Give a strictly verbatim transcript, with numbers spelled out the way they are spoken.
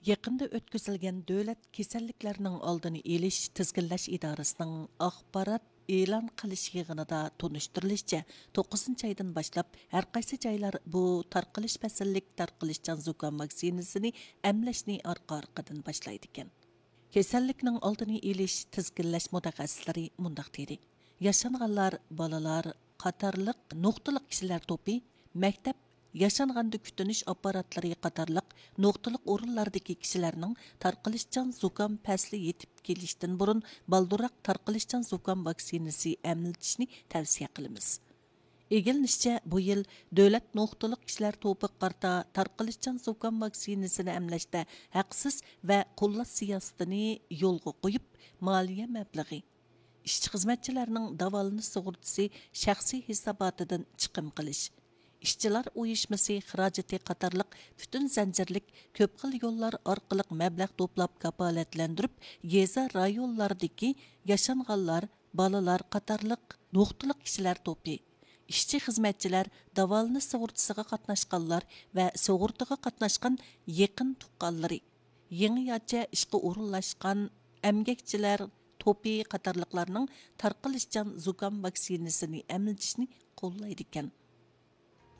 Yaqında ötküzülgen Dövlət Keselliklərinin aldını eliş tizginləş idarəsinin axbarat e'lon qilish yig'inida tonuşturulishcha to'qqizinchi aydan boshlab har qaysi joylar bu tarqalish fasllik tarqalishchan zukam vaksinasini emlashni orqa orqadan boshlaydi ekan. Kasallikning oldini elish tizginlash mutaxassislari mundaq dedi. Yashanganlar, bolalar, qatorliq nuqtaliq kishilar to'pi maktab Yaşanganda kütünüş aparatlari qatarlıq noktalık orunlardaki kişilerinin tarqalışcan zukam pasli yetip kelişten burun baldurak tarqalışcan zukam vaksinasi emiltishni tavsiye qilamiz. Egilinishçe bu yıl dövlət noktalık kişiler topu qarta tarqalışcan zukam vaksinasini emleşte haqsız ve qo'llash siyosatini yo'lga qo'yib maliye mablag'i ishchi xizmatchilarning davolanish sug'urtasi shaxsiy hisobotidan chiqim qilish İşçilar uyuşması xirajati qatarlıq bütün zanjirlik köp xil yollar orqali mablag' to'plab kapolatlantirib, yeza rayonlardagi yashanganlar, balalar qatarlıq nuqtaliq kishilar to'pi, ishchi xizmatchilar, davolanish sug'urtasiga qatnashganlar va sug'urtaga qatnashgan yaqin tuqqanlari, yangi yacha ishga o'rinlashgan emgakchilar to'pi qatarliqlarning tarqalishchan zukam vaksinasini emlitishni qo'llaydi ekan.